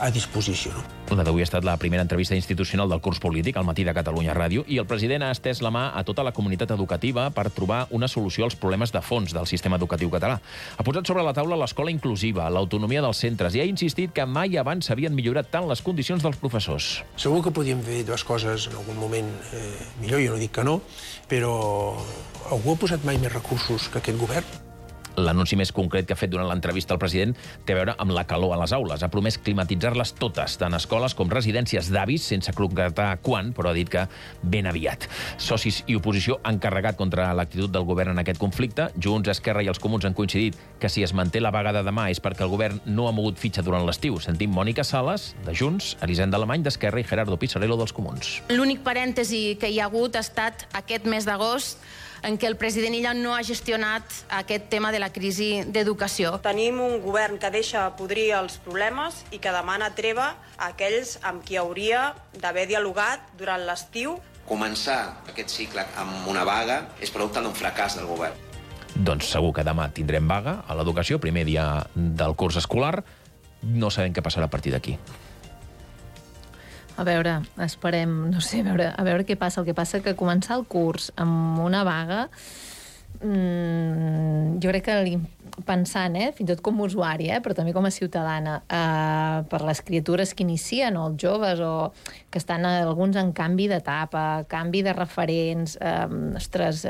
a disposició. La d'avui ha estat la primera entrevista institucional del curs polític al Matí de Catalunya Ràdio i el president ha estès la mà a tota la comunitat educativa per trobar una solució als problemes de fons del sistema educatiu català. Ha posat sobre la taula l'escola inclusiva, l'autonomia dels centres i ha insistit que mai abans s'havien millorat tant les condicions dels professors. Segur que podíem fer dues coses en algun moment millor, jo no dic que no, però algú ha posat mai més recursos que aquest govern? L'anunci més concret que ha fet durant l'entrevista al president té a veure amb la calor a les aules. Ha promès climatitzar-les totes, tant escoles com residències d'avis, sense concretar quan, però ha dit que ben aviat. Socis i oposició han carregat contra l'actitud del govern en aquest conflicte. Junts, Esquerra i els Comuns han coincidit que si es manté la vaga de demà és perquè el govern no ha mogut fitxa durant l'estiu. Sentim Mònica Sales, de Junts, Elisenda Alemany, d'Esquerra i Gerardo Pizzarello, dels Comuns. L'únic parèntesi que hi ha hagut ha estat aquest mes d'agost en què el president ella no ha gestionat aquest tema de la crisi d'educació. Tenim un govern que deixa podrir els problemes i que demana treva a aquells amb qui hauria d'haver dialogat durant l'estiu. Començar aquest cicle amb una vaga és producte d'un fracàs del govern. Doncs segur que demà tindrem vaga a l'educació, primer dia del curs escolar. No sabem què passarà a partir d'aquí. A veure, esperem, no sé, a veure què passa. El que passa que començar el curs amb una vaga, jo crec que pensant, fins tot com a usuari, però també com a ciutadana, per les criatures que inicien, o els joves, o que estan alguns en canvi d'etapa, canvi de referents, ostres,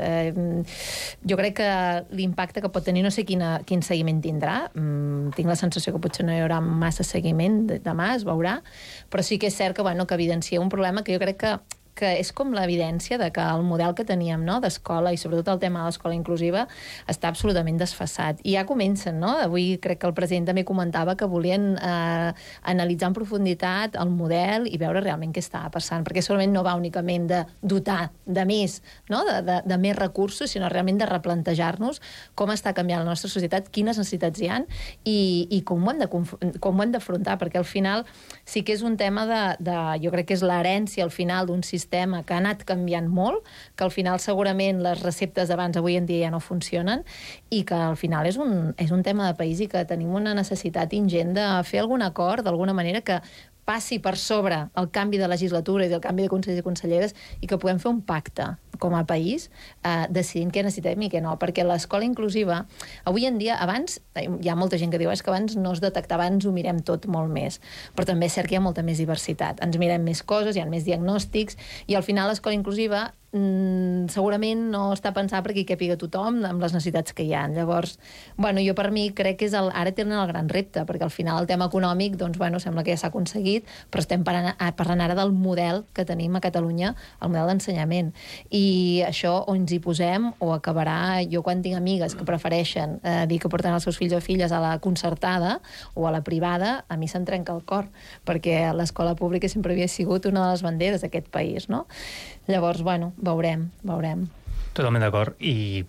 jo crec que l'impacte que pot tenir, no sé quin seguiment tindrà, tinc la sensació que potser no hi haurà massa seguiment demà, es veurà, però sí que és cert que evidencia un problema que jo crec que és com l'evidència de que el model que teníem, no?, d'escola, i sobretot el tema de l'escola inclusiva, està absolutament desfasat. I ja comencen, no? Avui crec que el president també comentava que volien analitzar en profunditat el model i veure realment què estava passant, perquè segurament no va únicament de dotar de més, no?, de més recursos, sinó realment de replantejar-nos com està canviant la nostra societat, quines necessitats hi ha i com ho hem d'afrontar, perquè al final sí que és un tema jo crec que és l'herència al final d'un sistema que ha anat canviant molt, que al final segurament les receptes d'abans avui en dia ja no funcionen i que al final és un tema de país i que tenim una necessitat ingent de fer algun acord d'alguna manera que passi per sobre el canvi de legislatura i el canvi de consellers i conselleres i que puguem fer un pacte com a país decidint què necessitem i què no, perquè l'escola inclusiva avui en dia, abans, hi ha molta gent que diu que abans no es detectava, ens ho mirem tot molt més, però també és cert que hi ha molta més diversitat, ens mirem més coses, hi ha més diagnòstics i al final l'escola inclusiva segurament no està pensat perquè hi càpiga tothom amb les necessitats que hi ha. Llavors, jo per mi crec que ara tenen el gran repte, perquè al final el tema econòmic, sembla que ja s'ha aconseguit, però estem parlant ara del model que tenim a Catalunya, el model d'ensenyament. I això o ens hi posem o acabarà, jo quan tinc amigues que prefereixen dir que porten els seus fills o filles a la concertada o a la privada, a mi se'm trenca el cor, perquè l'escola pública sempre havia sigut una de les banderes d'aquest país, no? Llavors, veurem. Totalment d'acord. I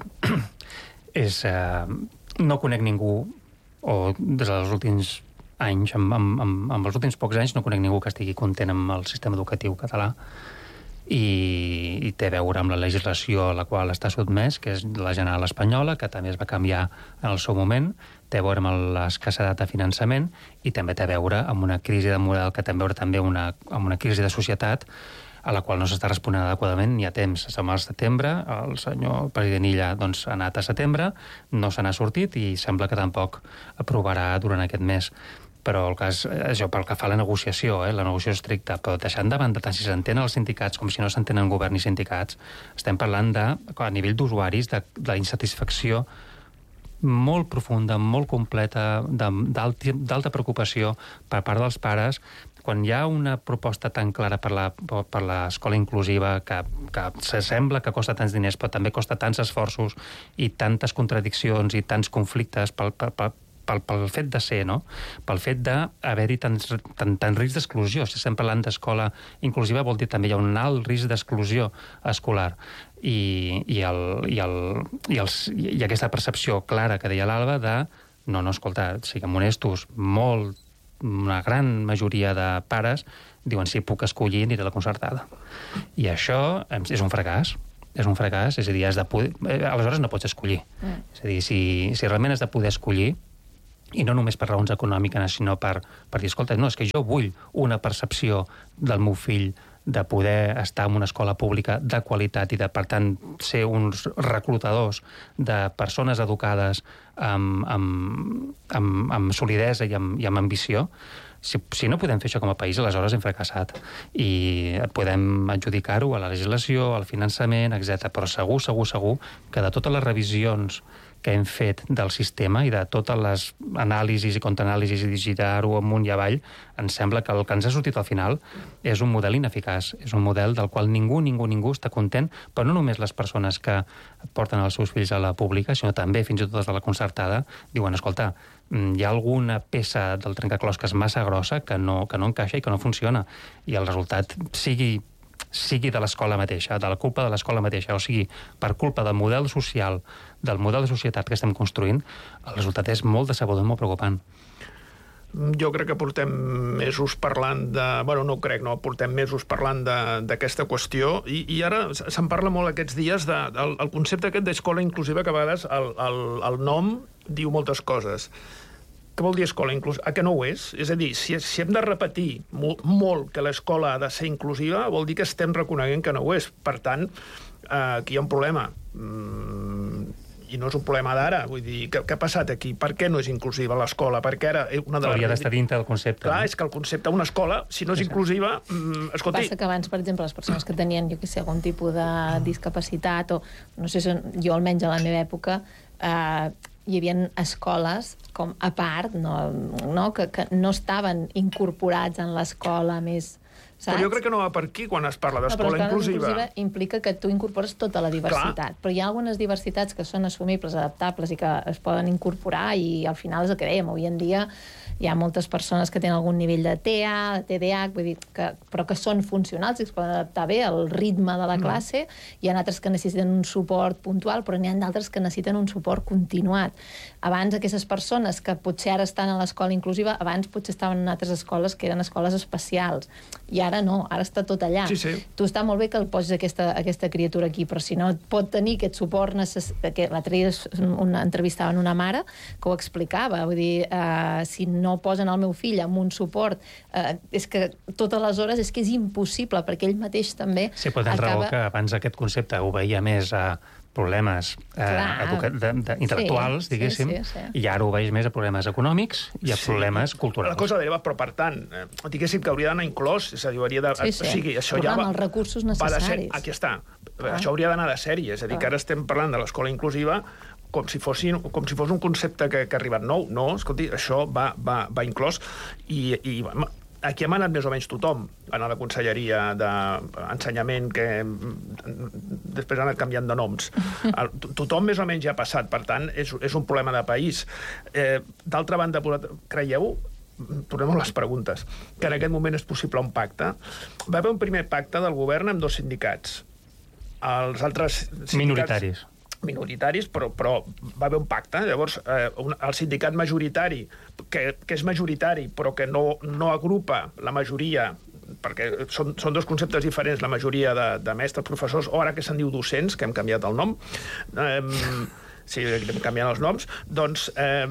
no conec ningú, o des dels últims anys, amb els últims pocs anys, no conec ningú que estigui content amb el sistema educatiu català i té a veure amb la legislació a la qual està sotmès, que és la general espanyola, que també es va canviar en el seu moment, té a veure amb l'escassedat de finançament i també té a veure amb una crisi de model que té a veure també amb una crisi de societat a la qual no s'està responent adequadament ni a temps. Som al setembre, el senyor president Illa ha anat a setembre, no se n'ha sortit i sembla que tampoc aprovarà durant aquest mes. Però el cas, això pel que fa a la negociació, la negociació estricta, però deixant de banda tant si s'entenen els sindicats com si no s'entenen govern i sindicats, estem parlant a nivell d'usuaris, de la insatisfacció molt profunda, molt completa, d'alta preocupació per part dels pares, quan hi ha una proposta tan clara per l'escola inclusiva que sembla que costa tants diners però també costa tants esforços i tantes contradiccions i tants conflictes pel fet de ser, no? Pel fet d'haver-hi tant risc d'exclusió. Si estem parlant d'escola inclusiva vol dir també hi ha un alt risc d'exclusió escolar i aquesta percepció clara que deia l'Alba de no, escolta, siguem honestos, una gran majoria de pares diuen si puc escollir aniré a la concertada. I això és un fracàs. És un fracàs, és a dir, aleshores no pots escollir. És a dir, si realment has de poder escollir, i no només per raons econòmiques, sinó per dir, escolta, no, és que jo vull una percepció del meu fill de poder estar en una escola pública de qualitat i de, per tant, ser uns reclutadors de persones educades amb solidesa i amb ambició. Si no podem fer això com a país, aleshores hem fracassat. I podem adjudicar-ho a la legislació, al finançament, etc. Però segur que de totes les revisions que hem fet del sistema i de totes les anàlisis i contraanàlisis i girar-ho amunt i avall, ens sembla que el que ens ha sortit al final és un model ineficaç, és un model del qual ningú està content, però no només les persones que porten els seus fills a la pública, sinó també, fins i tot des de la concertada, diuen, escolta, hi ha alguna peça del trencaclosques massa grossa que no encaixa i que no funciona, i el resultat sigui de l'escola mateixa, de la culpa de l'escola mateixa, o sigui, per culpa del model social, del model de societat que estem construint, el resultat és molt decebedor i molt preocupant. Jo crec que portem mesos parlant portem mesos parlant d'aquesta qüestió i ara se'n parla molt aquests dies del concepte aquest d'escola inclusiva, que a vegades el nom diu moltes coses. Què vol dir escola inclusiva? Que no ho és? És a dir, si hem de repetir molt que l'escola ha de ser inclusiva, vol dir que estem reconeguent que no ho és. Per tant, aquí hi ha un problema. I no és un problema d'ara. Vull dir, què ha passat aquí? Per què no és inclusiva l'escola? Perquè ara una de les... Hauria d'estar dintre del concepte. Clar, és que el concepte d'una escola, si no és inclusiva... Escolti... Passa que abans, per exemple, les persones que tenien, algun tipus de discapacitat, o no sé, jo almenys a la meva època, hi havia escoles com a part, que no estaven incorporats en l'escola més... Saps? Però jo crec que no va per aquí quan es parla d'escola inclusiva. Inclusiva implica que tu incorpores tota la diversitat. Clar. Però hi ha algunes diversitats que són assumibles, adaptables i que es poden incorporar, i al final és el que dèiem, avui en dia hi ha moltes persones que tenen algun nivell de TEA, de TDAH, vull dir, però que són funcionals i es poden adaptar bé al ritme de la classe. Hi ha altres que necessiten un suport puntual, però n'hi ha d'altres que necessiten un suport continuat. Abans, aquestes persones que potser ara estan a l'escola inclusiva, abans potser estaven en altres escoles que eren escoles especials. I ara no, ara està tot allà. Sí. Tu està molt bé que el posis aquesta criatura aquí, però si no pot tenir aquest suport l'altre dia entrevistaven una mare que ho explicava, vull dir, si no posen el meu fill amb un suport, és que totes les hores és que és impossible, perquè ell mateix també sí, poden raó que abans aquest concepte ho veia més a problemes intel·lectuals, diguéssim, i ara ho veig més a problemes econòmics i a problemes culturals. La cosa deriva, però per tant, diguéssim que hauria d'anar inclòs, és a dir, hauria de... O sigui, això ja va... amb els recursos necessaris. Aquí està. Això hauria d'anar de sèrie, és a dir, que ara estem parlant de l'escola inclusiva com si fos un concepte que ha arribat nou. No, escolti, això va inclòs i aquí hem anat més o menys tothom, a la Conselleria d'Ensenyament, que després ha anat canviant de noms. Tothom més o menys ja ha passat, per tant, és un problema de país. D'altra banda, creieu, tornem a les preguntes, que en aquest moment és possible un pacte? Va haver un primer pacte del govern amb 2 sindicats. Els altres sindicats... minoritaris, però va haver un pacte. Llavors, el sindicat majoritari, que és majoritari, però que no agrupa la majoria, perquè són 2 conceptes diferents, la majoria de mestres, professors, o ara que se'n diu docents, que hem canviat el nom, sí, hem canviat els noms, doncs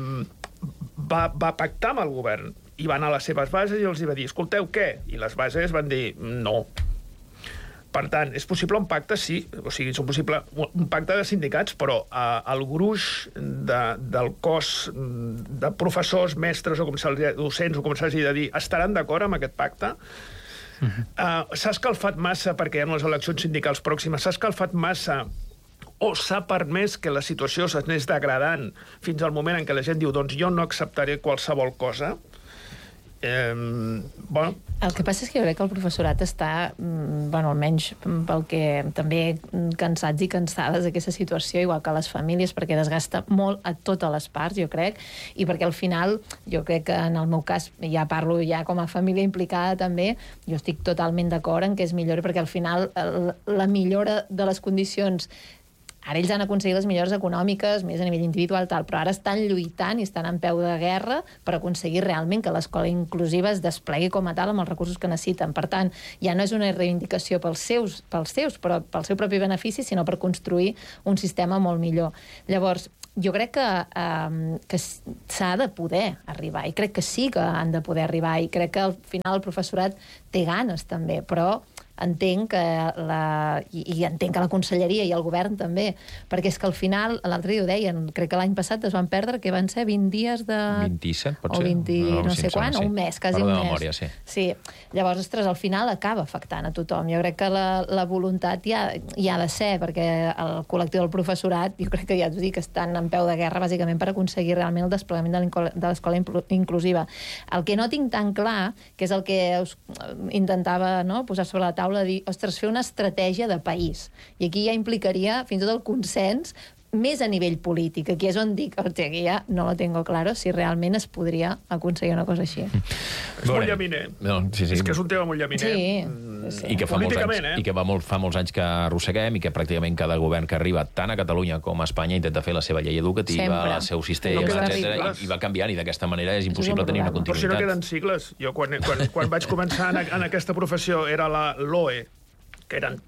va pactar amb el govern i va anar a les seves bases i els va dir, escolteu, què? I les bases van dir, no. Per tant, és possible un pacte, sí, o sigui, és possible un pacte de sindicats, però el gruix del cos de professors, mestres, o com se'ls diu, docents, o com se'ls diu de dir, estaran d'acord amb aquest pacte? S'ha escalfat massa, perquè hi ha les eleccions sindicals pròximes, s'ha escalfat massa o s'ha permès que la situació s'anés degradant fins al moment en què la gent diu, doncs jo no acceptaré qualsevol cosa? El que passa és que jo crec que el professorat està, almenys pel que també cansats i cansades d'aquesta situació, igual que les famílies, perquè desgasta molt a totes les parts, jo crec, i perquè al final, jo crec que en el meu cas, ja parlo ja com a família implicada també, jo estic totalment d'acord en que és millor, perquè al final la millora de les condicions, ara ells han aconseguit les millores econòmiques, més a nivell individual, tal, però ara estan lluitant i estan en peu de guerra per aconseguir realment que l'escola inclusiva es desplegui com a tal amb els recursos que necessiten. Per tant, ja no és una reivindicació pels seus, però pel seu propi benefici, sinó per construir un sistema molt millor. Llavors, jo crec que s'ha de poder arribar, i crec que sí que han de poder arribar, i crec que al final el professorat té ganes també, però entenc que entenc que la conselleria i el govern també, perquè és que al final, l'altre dia ho deien, crec que l'any passat es van perdre, que van ser 20 dies de... 27, pot ser? O 20, no sé quan, o un mes, quasi un mes. Parlo de memòria, sí. Sí, llavors, ostres, al final acaba afectant a tothom. Jo crec que la voluntat hi ha de ser, perquè el col·lectiu del professorat, jo crec que ja t'ho dic, estan en peu de guerra, bàsicament, per aconseguir realment el desplegament de l'escola inclusiva. El que no tinc tan clar, que és el que us intentava posar sobre la taula, dir, ostres, fer una estratègia de país. I aquí ja implicaria fins i tot el consens més a nivell polític. Aquí és on dic, hòstia, aquí ja no lo tengo claro, si realment es podria aconseguir una cosa així. És molt llaminer. No, sí. És que és un tema molt llaminer. Sí. I que fa molts anys que arrosseguem, i que pràcticament cada govern que arriba, tant a Catalunya com a Espanya, intenta fer la seva llei educativa, el seu sistema, etc. I va canviant, i d'aquesta manera és impossible tenir una continuïtat. Però si no queden sigles. Jo, quan vaig començar en aquesta professió, era la LOE, que eren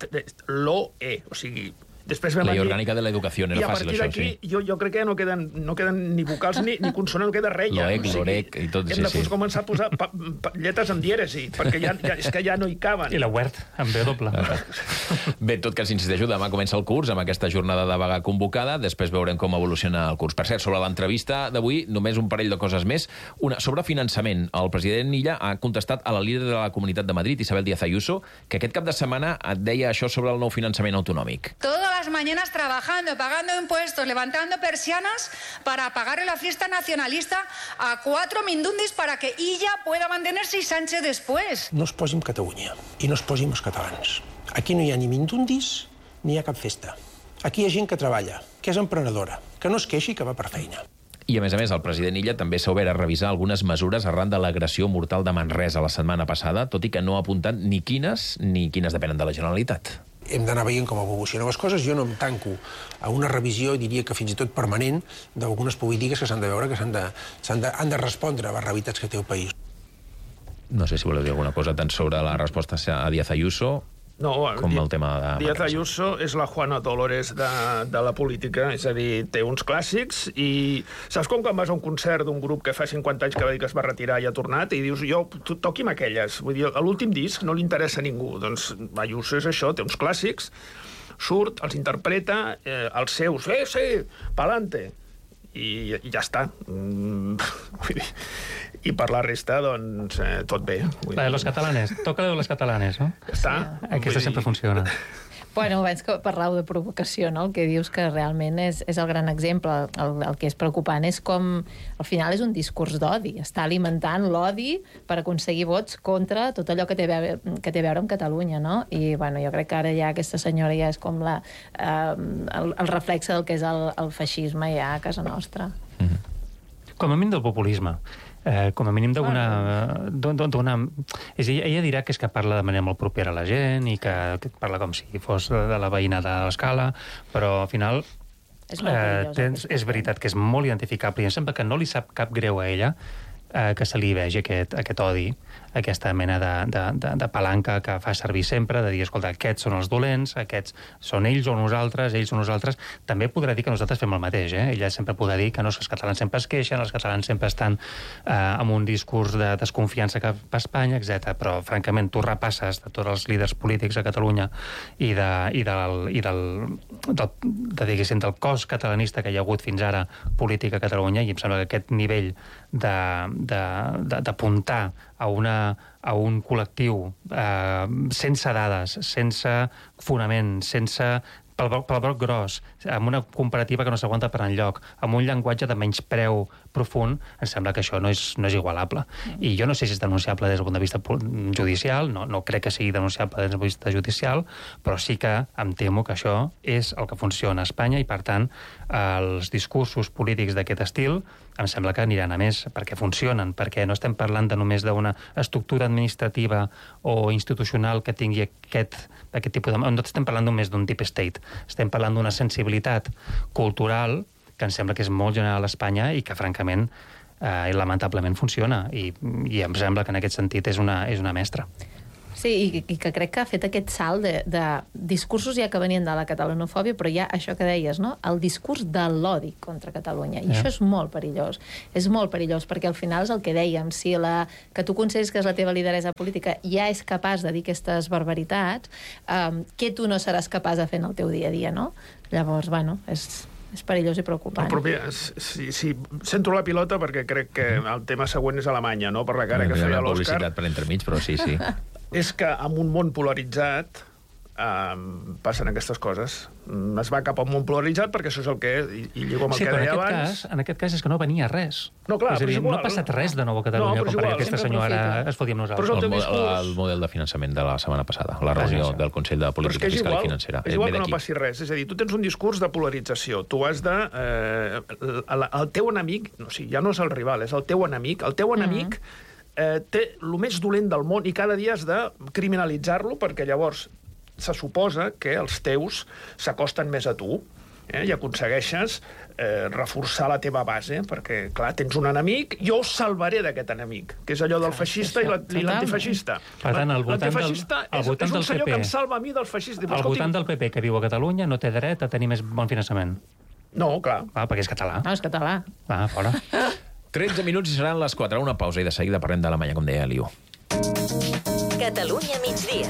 l'OE, o sigui... La Llei Orgànica de l'Educació, era fàcil, això, sí. I a partir d'aquí, jo crec que no queden ni vocals ni consonants, no queda res. L'OEC, l'OREC i tot, sí. Hem de començar a posar lletres amb dièresi, perquè és que ja no hi caben. I la UERT, amb B doble. Bé, tot cas, insisteixo, demà comença el curs, amb aquesta jornada de vaga convocada, després veurem com evoluciona el curs. Per cert, sobre l'entrevista d'avui, només un parell de coses més. Una, sobre finançament. El president Illa ha contestat a la líder de la Comunitat de Madrid, Isabel Díaz Ayuso, que aquest cap de setmana et deia això sobre el nou finançament autonòmic. Las mañanas trabajando, pagando impuestos, levantando persianas para pagarle la fiesta nacionalista a 4 mindundis para que Illa pueda mantenerse y Sánchez después. No es posi amb Catalunya i no es posi amb els catalans. Aquí no hi ha ni mindundis ni hi ha cap festa. Aquí hi ha gent que treballa, que és emprenedora, que no es queixi i que va per feina. I, a més, el president Illa també s'ha obert a revisar algunes mesures arran de l'agressió mortal de Manresa la setmana passada, tot i que no ha apuntat ni quines depenen de la Generalitat. Hem d'anar veient com evolucionen les coses. Jo no em tanco a una revisió, diria que fins i tot permanent, d'algunes polítiques que s'han de veure, que han de respondre a les realitats que té el país. No sé si voleu dir alguna cosa tant sobre la resposta a Díaz Ayuso com el tema de Díaz Ayuso és la Juana Dolores de la política, és a dir, té uns clàssics i saps com quan vas a un concert d'un grup que fa 50 anys que va dir que es va retirar i ha tornat i dius, toqui'm aquelles. Vull dir, a l'últim disc no li interessa a ningú. Doncs Ayuso és això, té uns clàssics, surt, els interpreta, els seus, sí, pa'lante. I ja està. Vull dir, i per la resta, doncs, tot bé. La de los catalanes. Toca la de los catalanes, no? Està. Aquesta sempre funciona. Bueno, abans que parleu de provocació, no? El que dius que realment és el gran exemple. El que és preocupant és com, al final, és un discurs d'odi. Està alimentant l'odi per aconseguir vots contra tot allò que té a veure amb Catalunya, no? I, bueno, jo crec que ara ja aquesta senyora ja és com el reflexe del que és el feixisme ja a casa nostra. Com a mínim del populisme. Com a mínim d'una... Ella dirà que és que parla de manera molt propera a la gent i que parla com si fos de la veïnada de l'Escala, però al final és veritat que és molt identificable i em sembla que no li sap cap greu a ella que se li vegi aquest odi, aquesta mena de palanca que fa servir sempre, de dir, escolta, aquests són els dolents, aquests són ells o nosaltres, també podrà dir que nosaltres fem el mateix, Ella sempre podrà dir que no, els catalans sempre es queixen, els catalans sempre estan amb un discurs de desconfiança cap a Espanya, etc. Però, francament, tu repasses de tots els líders polítics a Catalunya i del cos catalanista que hi ha hagut fins ara polític a Catalunya, i em sembla que aquest nivell d'apuntar a un col·lectiu sense dades, sense fonament, sense pel broc gros, amb una comparativa que no s'aguanta per enlloc, amb un llenguatge de menyspreu profund, em sembla que això no és igualable. I jo no sé si és denunciable des del punt de vista judicial, no crec que sigui denunciable des del punt de vista judicial, però sí que em temo que això és el que funciona a Espanya i, per tant, els discursos polítics d'aquest estil em sembla que aniran a més, perquè funcionen, perquè no estem parlant només d'una estructura administrativa o institucional que tingui aquest tipus de... No estem parlant només d'un deep state, estem parlant d'una sensibilitat cultural que em sembla que és molt general a Espanya i que, francament, lamentablement funciona. I em sembla que en aquest sentit és una mestra. Sí, i que crec que ha fet aquest salt de discursos ja que venien de la catalanofòbia, però ja això que deies, no? El discurs de l'odi contra Catalunya. I això és molt perillós. És molt perillós, perquè al final és el que dèiem. Si que tu consideres que és la teva lideresa política ja és capaç de dir aquestes barbaritats, què tu no seràs capaç de fer en el teu dia a dia, no? Llavors, bueno, és perillós i preocupant. Sí, sento la pilota perquè crec que el tema següent és Alemanya, no? Per la cara que feia l'Òscar. Publicitat per entremig, però sí. És que en un món polaritzat passen aquestes coses. Es va cap a un món polaritzat perquè això és el que és, i lligo amb el que deia abans. En aquest cas és que no venia res. No, clar, és a dir, no ha passat res de nou a Catalunya com perquè aquesta senyora es fotia amb nosaltres. El model de finançament de la setmana passada, la reunió del Consell de Política Fiscal i Financera. És igual que no passi res. És a dir, tu tens un discurs de polarització. Tu has de... El teu enemic, ja no és el rival, és el teu enemic. El teu enemic té el més dolent del món i cada dia has de criminalitzar-lo perquè llavors se suposa que els teus s'acosten més a tu i aconsegueixes reforçar la teva base, perquè, clar, tens un enemic, jo us salvaré d'aquest enemic, que és allò del feixista i l'antifeixista. Per tant, l'antifeixista és un senyor que em salva a mi del feixista. El votant del PP que viu a Catalunya no té dret a tenir més bon finançament. No, clar. Perquè és català. No, és català. Fora. 13 minuts i seran les 4. Una pausa i de seguida parlem d'Alemanya, com deia Eliu. Catalunya migdia.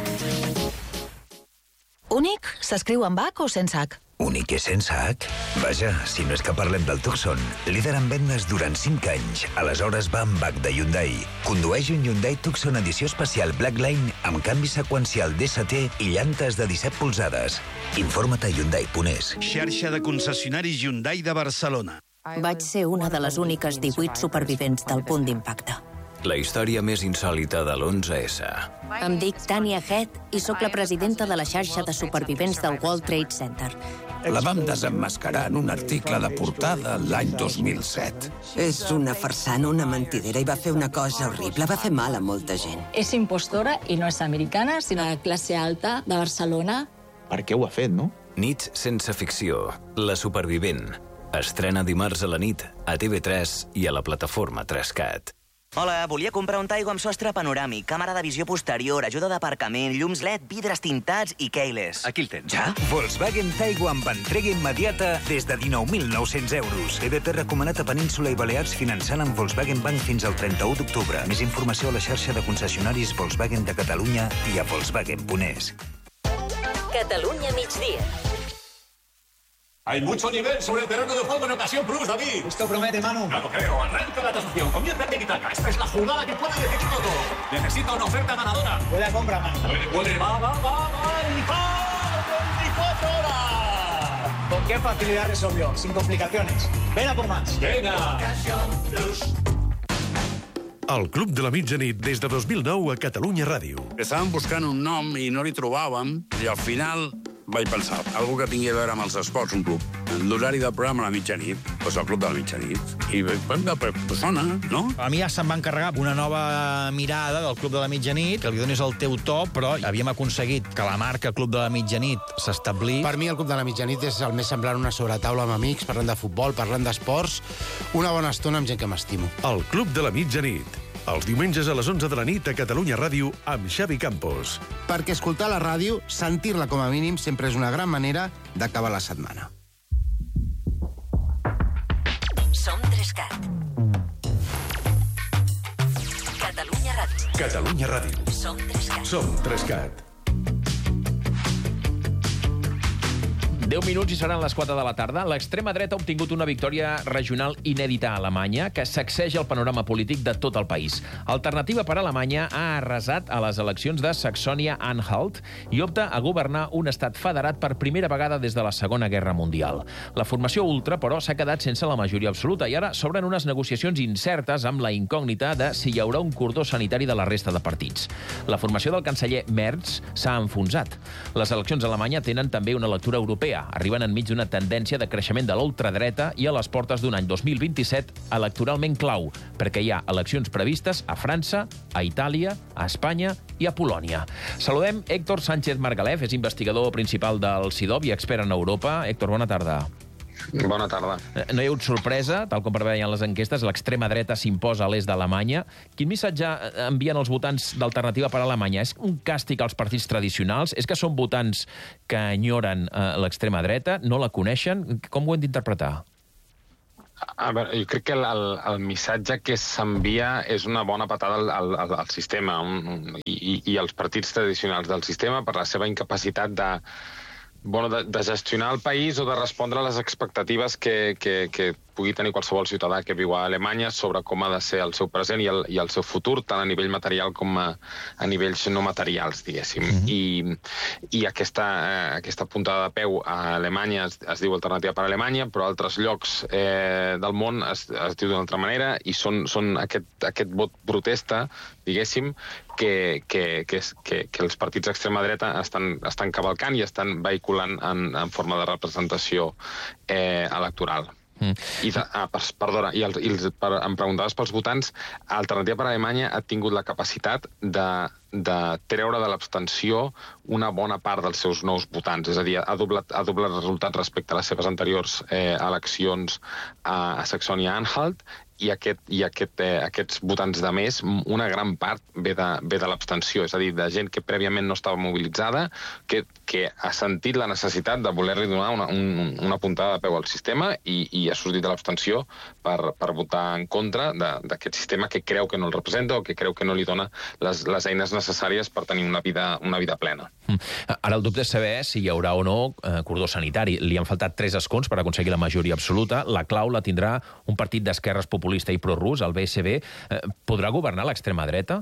Únic s'escriu amb H o sense H? Únic és sense H? Vaja, si no és que parlem del Tucson, líder en vendes durant 5 anys. Aleshores va amb H de Hyundai. Condueix un Hyundai Tucson edició especial Blackline amb canvi seqüencial DST i llantes de 17 polzades. Informa't a Hyundai.es. Xarxa de concessionaris Hyundai de Barcelona. Vaig ser una de les úniques 18 supervivents del punt d'impacte. La història més insòlita de l'11S. Em dic Tania Head i sóc la presidenta de la xarxa de supervivents del World Trade Center. La vam desemmascarar en un article de portada l'any 2007. És una farsana, una mentidera, i va fer una cosa horrible. Va fer mal a molta gent. És impostora i no és americana, sinó de classe alta de Barcelona. Per què ho ha fet, no? Nits sense ficció. La supervivent. Estrena dimarts a la nit a TV3 i a la plataforma 3Cat. Hola, volia comprar un Taigo amb sostre panoràmic, càmera de visió posterior, ajuda d'aparcament, llums LED, vidres tintats i keyless. Aquí el tens. Ja? Volkswagen Taigo amb entrega immediata des de 19.900 euros. TDP recomanat a Península i Balears finançant amb Volkswagen Bank fins al 31 d'octubre. Més informació a la xarxa de concessionaris Volkswagen de Catalunya i a Volkswagen.es. Catalunya migdia. Hay mucho nivel sobre el terreno de juego en ocasión plus, David. Esto promete, Manu. No lo creo. Arranca la tasación. Comienza el tiki-taka. Esta es la jugada que puede decidirlo todo. Necesita una oferta ganadora. Buena compra, Manu. Puede. Va. 24 horas. ¿Con qué facilidad resolvió? Sin complicaciones. Ven a por más. Venga. El Club de la Mitjanit des de 2009 a Catalunya Ràdio. Estàvem buscant un nom i no li trobàvem, i al final vaig pensar, algú que tingui a veure amb els esports, un club. L'horari del programa a la mitjanit, doncs el Club de la Mitjanit. I sona, no? A mi ja se'm va encarregar una nova mirada del Club de la Mitjanit, que li donis el teu to, però havíem aconseguit que la marca Club de la Mitjanit s'establís. Per mi el Club de la Mitjanit és el més semblant a una sobretaula amb amics, parlant de futbol, parlant d'esports, una bona estona amb gent que m'estimo. El Club de la Mitjanit. Els diumenges a les 11 de la nit a Catalunya Ràdio amb Xavi Campos. Perquè escoltar la ràdio, sentir-la com a mínim, sempre és una gran manera d'acabar la setmana. Som 3Cat. Catalunya Ràdio. Catalunya Ràdio. Som 3Cat. Som 3Cat. 10 minuts i seran les 4 de la tarda. L'extrema dreta ha obtingut una victòria regional inèdita a Alemanya que sacseja el panorama polític de tot el país. Alternativa per Alemanya ha arrasat a les eleccions de Saxònia-Anhalt i opta a governar un estat federat per primera vegada des de la Segona Guerra Mundial. La formació ultra, però, s'ha quedat sense la majoria absoluta i ara s'obren unes negociacions incertes amb la incògnita de si hi haurà un cordó sanitari de la resta de partits. La formació del canceller Merz s'ha enfonsat. Les eleccions a Alemanya tenen també una lectura europea. Arriben enmig d'una tendència de creixement de l'ultradreta i a les portes d'un any 2027 electoralment clau, perquè hi ha eleccions previstes a França, a Itàlia, a Espanya i a Polònia. Saludem Héctor Sánchez Margalef, és investigador principal del CIDOB i expert en Europa. Héctor, bona tarda. Bona tarda. No hi ha hagut sorpresa, tal com preveien les enquestes, l'extrema dreta s'imposa a l'est d'Alemanya. Quin missatge envien els votants d'Alternativa per Alemanya? És un càstig als partits tradicionals? És que són votants que enyoren l'extrema dreta, no la coneixen? Com ho hem d'interpretar? A veure, jo crec que el missatge que s'envia és una bona patada al sistema i als partits tradicionals del sistema per la seva incapacitat de gestionar el país o de respondre a les expectatives que pugui tenir qualsevol ciutadà que viu a Alemanya sobre com ha de ser el seu present i el seu futur, tant a nivell material com a nivells no materials, diguéssim. I aquesta puntada de peu a Alemanya es diu Alternativa per Alemanya, però a altres llocs del món es diu d'una altra manera, i són aquest vot protesta, diguéssim, que els partits d'extrema dreta estan cavalcant i estan vehiculant en forma de representació electoral. Perdona, em preguntaves pels votants. Alternativa per Alemanya ha tingut la capacitat de treure de l'abstenció una bona part dels seus nous votants, és a dir, ha doblat resultats respecte a les seves anteriors eleccions a Saxònia-Anhalt, i aquests votants de més, una gran part ve de l'abstenció, és a dir, de gent que prèviament no estava mobilitzada, que ha sentit la necessitat de voler-li donar una puntada de peu al sistema i ha sortit de l'abstenció per votar en contra d'aquest sistema que creu que no el representa o que creu que no li dona les eines necessàries per tenir una vida plena. Ara el dubte és saber si hi haurà o no cordó sanitari. Li han faltat 3 escons per aconseguir la majoria absoluta. La clau la tindrà un partit d'esquerres populista i prorus, el BSB. Podrà governar l'extrema dreta?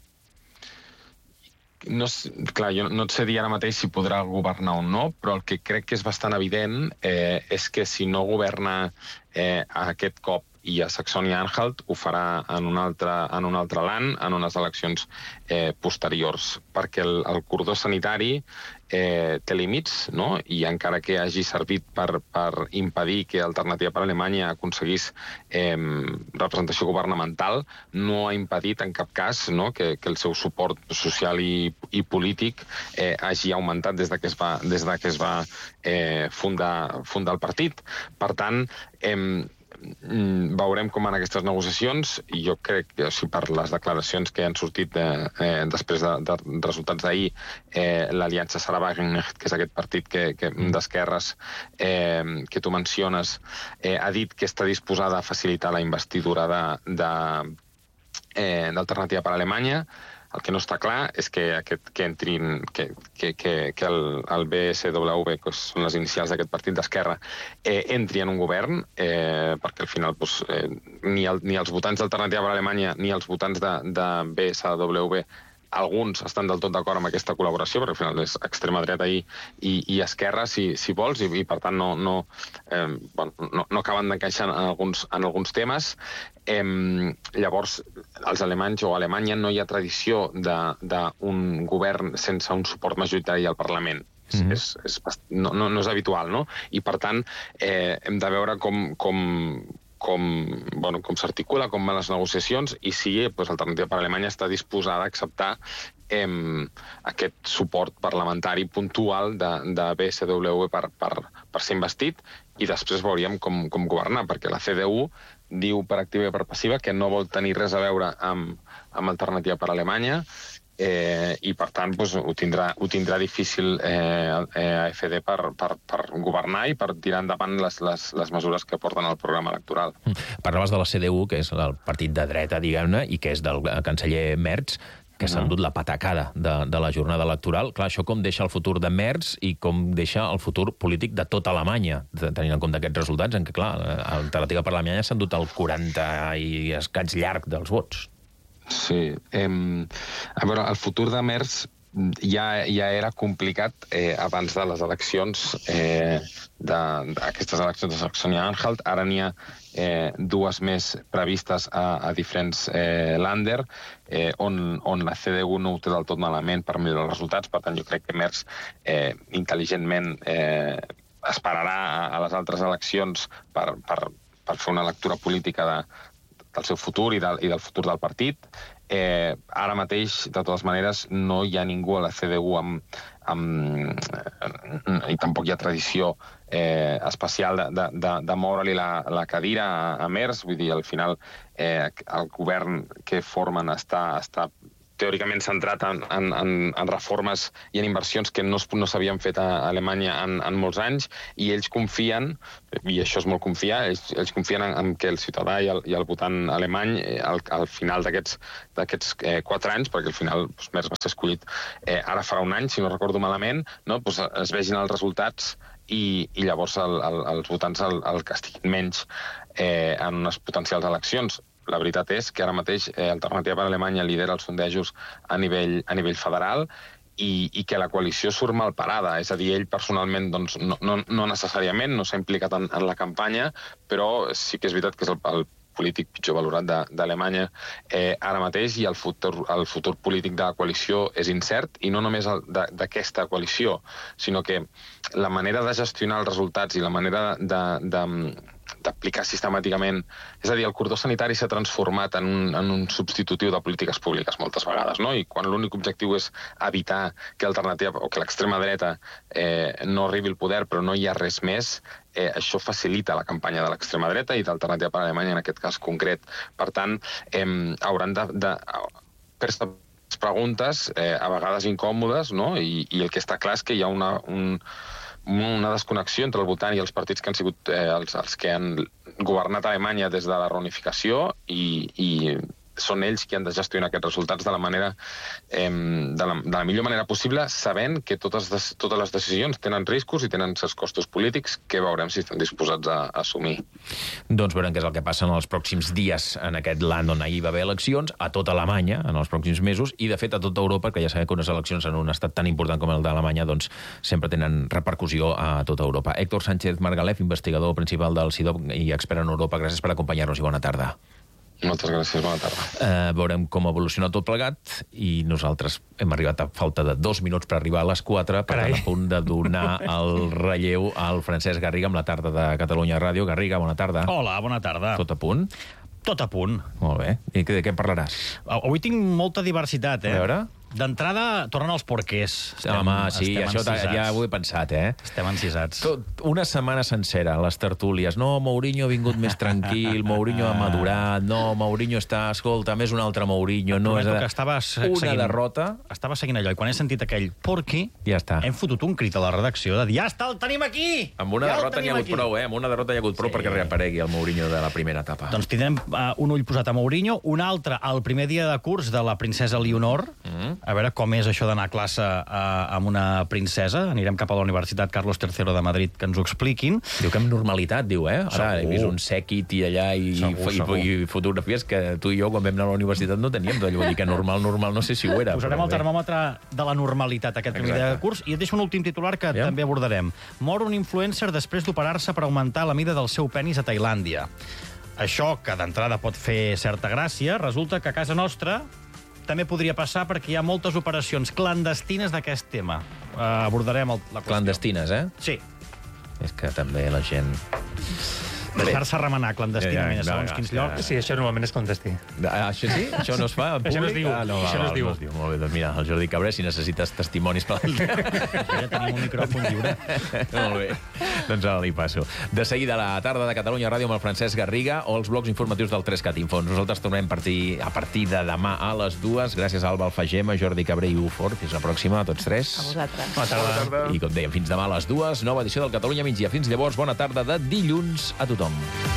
Clar, jo no et sé dir ara mateix si podrà governar o no, però el que crec que és bastant evident és que si no governa aquest cop i a Saxònia-Anhalt ho farà en un altre land, en unes eleccions posteriors, perquè el cordó sanitari té límits, no? I encara que hagi servit per impedir que Alternativa per Alemanya aconseguís representació governamental, no ha impedit en cap cas que el seu suport social i polític hagi augmentat des de que es va fundar el partit. Per tant, veurem com en aquestes negociacions, i jo crec que per les declaracions que han sortit després de resultats d'ahir, l'aliança Sarah Wagenknecht, que és aquest partit d'esquerres que tu menciones, ha dit que està disposada a facilitar la investidura d'Alternativa per Alemanya. El que no està clar és que el BSW, que són les inicials d'aquest partit d'esquerra, entri en un govern, perquè al final ni els votants d'Alternativa per Alemanya ni els votants de BSW, alguns estan del tot d'acord amb aquesta col·laboració, perquè al final és extrema dreta i esquerra, si vols, i per tant no acaben d'encaixar en alguns temes. Llavors, els alemanys o a Alemanya no hi ha tradició d'un govern sense un suport majoritari al Parlament. No és habitual, no? I per tant, hem de veure com s'articula, com van les negociacions, i si Alternativa per Alemanya està disposada a acceptar aquest suport parlamentari puntual de BSW per ser investit, i després veuríem com governar, perquè la CDU diu per activa i per passiva que no vol tenir res a veure amb Alternativa per Alemanya, i per tant ho tindrà difícil AfD per governar i per tirar endavant les mesures que porten al programa electoral. Parlaves de la CDU, que és el partit de dreta, diguem-ne, i que és del canceller Merz, que s'ha endut la patacada de la jornada electoral. Clar, això com deixa el futur de Merz i com deixa el futur polític de tota Alemanya, tenint en compte aquests resultats, en què, clar, Alternativa per Alemanya s'ha endut el 40 i escaig llarg dels vots. Sí. A veure, el futur de Merz ja era complicat abans de les eleccions, d'aquestes eleccions de Saxònia-Anhalt. Ara n'hi ha 2 més previstes a diferents länder, on la CDU no ho té del tot malament per millorar els resultats. Per tant, jo crec que Merz intel·ligentment esperarà a les altres eleccions per fer una lectura política del seu futur i del futur del partit. Ara mateix, de totes maneres, no hi ha ningú a la CDU i tampoc hi ha tradició especial de moure-li la cadira a Merz. Vull dir, al final el govern que formen està teòricament centrat en reformes i en inversions que no s'havien fet a Alemanya en molts anys, i ells confien, i això és molt confiar, ells confien en que el ciutadà i el votant alemany al final d'aquests 4 anys, perquè al final Merz va ser escollit ara farà un any, si no recordo malament, es vegin els resultats i llavors els votants el castiguin menys en unes potencials eleccions. La veritat és que ara mateix Alternativa per Alemanya lidera els sondejos a nivell federal i que la coalició surt mal parada. És a dir, ell personalment no necessàriament no s'ha implicat en la campanya, però sí que és veritat que és el polític pitjor valorat d'Alemanya ara mateix, i el futur polític de la coalició és incert, i no només d'aquesta coalició, sinó que la manera de gestionar els resultats i la manera d'aplicar sistemàticament... És a dir, el cordó sanitari s'ha transformat en un substitutiu de polítiques públiques moltes vegades, no? I quan l'únic objectiu és evitar que l'alternativa o que l'extrema dreta no arribi al poder, però no hi ha res més, això facilita la campanya de l'extrema dreta i d'Alternativa per Alemanya en aquest cas concret. Per tant, hauran de fer-se preguntes a vegades incòmodes, no? I el que està clar és que hi ha una desconnexió entre el votant i els partits que han sigut els que han governat Alemanya des de la reunificació, i són ells qui han de gestionar aquests resultats de la millor manera possible, sabent que totes les decisions tenen riscos i tenen certs costos polítics que veurem si estan disposats a assumir. Doncs veurem què és el que passa en els pròxims dies en aquest land on ahir va haver eleccions, a tota Alemanya en els pròxims mesos, i de fet a tota Europa, que ja sabem que unes eleccions en un estat tan important com el d'Alemanya doncs sempre tenen repercussió a tota Europa. Héctor Sánchez Margalef, investigador principal del CIDOB i expert en Europa, gràcies per acompanyar-nos i bona tarda. Moltes gràcies, bona tarda. Veurem com evoluciona tot plegat, i nosaltres hem arribat a falta de 2 minuts per arribar a les 4, per tant a punt de donar el relleu al Francesc Garriga amb la tarda de Catalunya Ràdio. Garriga, bona tarda. Hola, bona tarda. Tot a punt? Tot a punt. Molt bé. I de què parlaràs? Avui tinc molta diversitat, A veure... D'entrada, tornen els porquers. Home, sí, això ja ho he pensat, Estem encisats. Una setmana sencera, les tertúlies. No, Mourinho ha vingut més tranquil, Mourinho ha madurat, no, Mourinho està, escolta, més un altre Mourinho. No, és una derrota. Estava seguint allò, i quan he sentit aquell porqui, ja està. Hem fotut un crit a la redacció de dir, ja està, el tenim aquí! Amb una derrota n'hi ha hagut prou, Amb una derrota hi ha hagut prou perquè reaparegui el Mourinho de la primera etapa. Doncs tindrem un ull posat a Mourinho, un altre al primer dia de curs de la princesa Leonor, a veure com és això d'anar a classe amb una princesa. Anirem cap a la Universitat Carlos III de Madrid que ens ho expliquin. Diu que amb normalitat, diu, Ara he vist un sèquit i allà i fotografies que tu i jo, quan vam anar a la universitat, no teníem. Vull dir que normal no sé si ho era. Posarem el termòmetre de la normalitat aquest primer dia de curs, i et deixo un últim titular que també abordarem. Mor un influencer després d'operar-se per augmentar la mida del seu penis a Tailàndia. Això, que d'entrada pot fer certa gràcia, resulta que a casa nostra també podria passar perquè hi ha moltes operacions clandestines d'aquest tema. Abordarem la qüestió. Clandestines, Sí. És que també la gent... Deixar-se remenar clandestinament a segons quins llocs. Sí, això normalment és clandestí. Això sí? Això no es fa en públic? Això no es diu. Això no es diu. Molt bé, doncs mira, el Jordi Cabré, si necessites testimonis per Ja tenim un micròfon lliure. Molt bé, doncs ara li passo. De seguida, la tarda de Catalunya Ràdio amb el Francesc Garriga o els blocs informatius del 3CAT Info. Nosaltres tornem a partir de demà a les 2. Gràcies a Alba Alfagema, Jordi Cabré i Ufort. Fins la pròxima, a tots 3. A vosaltres. Bona tarda. I com dèiem, fins demà a les 2. Nova edició del Catalunya Migdia. Fins llavors, bona tarda de dilluns a tothom.